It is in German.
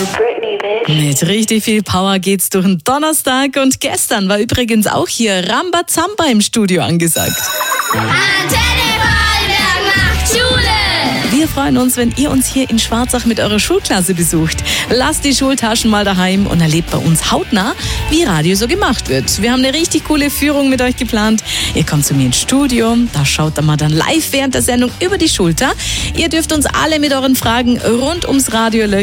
Mit richtig viel Power geht's durch den Donnerstag und gestern war übrigens auch hier Rambazamba im Studio angesagt. Antenne Vorarlberg macht Schule! Wir freuen uns, wenn ihr uns hier in Schwarzach mit eurer Schulklasse besucht. Lasst die Schultaschen mal daheim und erlebt bei uns hautnah, wie Radio so gemacht wird. Wir haben eine richtig coole Führung mit euch geplant. Ihr kommt zu mir ins Studio, da schaut ihr mal dann live während der Sendung über die Schulter. Ihr dürft uns alle mit euren Fragen rund ums Radio